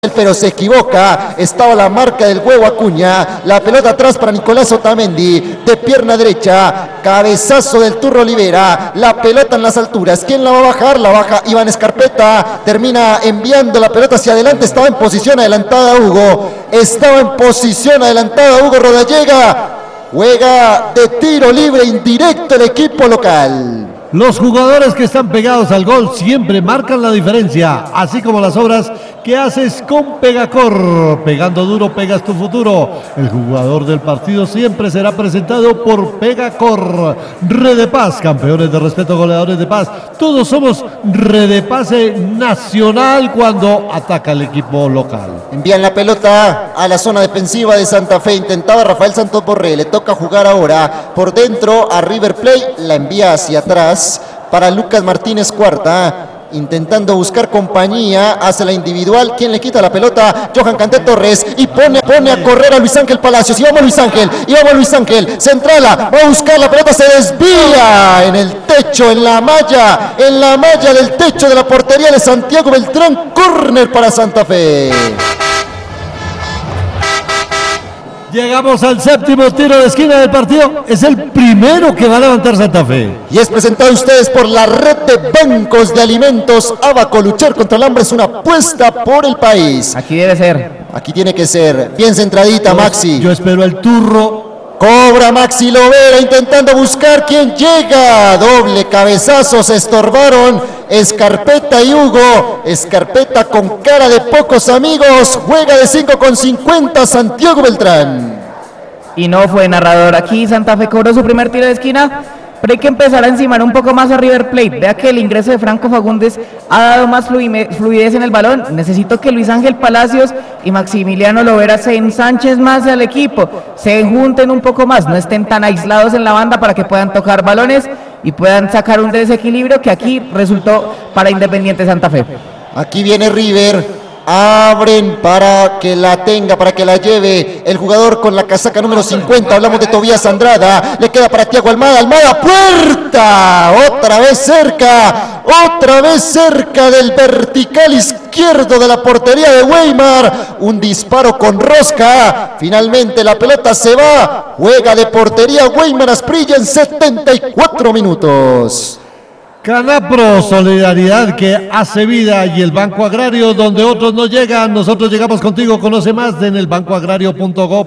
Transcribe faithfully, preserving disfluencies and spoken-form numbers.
pero se equivoca, estaba la marca del huevo Acuña, la pelota atrás para Nicolás Otamendi, de pierna derecha, cabezazo del Turro Olivera, la pelota en las alturas, ¿quién la va a bajar? La baja Iván Escarpeta, termina enviando la pelota hacia adelante, estaba en posición adelantada Hugo, estaba en posición adelantada Hugo Rodallega, juega de tiro libre indirecto el equipo local. Los jugadores que están pegados al gol siempre marcan la diferencia, así como las obras que haces con Pegacor. Pegando duro, pegas tu futuro. El jugador del partido siempre será presentado por Pegacor. Redepaz, campeones de respeto, goleadores de paz. Todos somos Redepase nacional cuando ataca el equipo local. Envían la pelota a la zona defensiva de Santa Fe. Intentaba Rafael Santos Borré. Le toca jugar ahora por dentro a River Plate. La envía hacia atrás para Lucas Martínez Cuarta, intentando buscar compañía, hace la individual, ¿quién le quita la pelota? Johan Canté Torres, y pone, pone a correr a Luis Ángel Palacios, y vamos Luis Ángel, y vamos Luis Ángel, centrala, va a buscar la pelota, se desvía en el techo, en la malla, en la malla del techo de la portería de Santiago Beltrán, córner para Santa Fe. Llegamos al séptimo tiro de esquina del partido. Es el primero que va a levantar Santa Fe. Y es presentado a ustedes por la red de bancos de alimentos Abaco. Luchar contra el hambre es una apuesta por el país. Aquí debe ser. Aquí tiene que ser. Bien centradita, Maxi. Yo espero el turro. Cobra Maxi Lovera intentando buscar quién llega. Doble cabezazo, se estorbaron Escarpeta y Hugo. Escarpeta con cara de pocos amigos. Juega de cinco con cincuenta Santiago Beltrán. Y no fue narrador. Aquí Santa Fe cobró su primer tiro de esquina. Pero hay que empezar a encimar un poco más a River Plate. Vea que el ingreso de Franco Fagundes ha dado más fluidez en el balón. Necesito que Luis Ángel Palacios y Maximiliano Lovera se ensanchen más al equipo, se junten un poco más, no estén tan aislados en la banda para que puedan tocar balones y puedan sacar un desequilibrio que aquí resultó para Independiente Santa Fe. Aquí viene River. Abren para que la tenga, para que la lleve el jugador con la casaca número cincuenta. Hablamos de Tobías Andrada. Le queda para Tiago Almada. Almada, puerta. Otra vez cerca. Otra vez cerca del vertical izquierdo de la portería de Weimar. Un disparo con rosca. Finalmente la pelota se va. Juega de portería Weimar Asprilla en setenta y cuatro minutos. Canapro, solidaridad que hace vida, y el Banco Agrario donde otros no llegan, nosotros llegamos contigo. Conoce más en el banco agrario punto gob.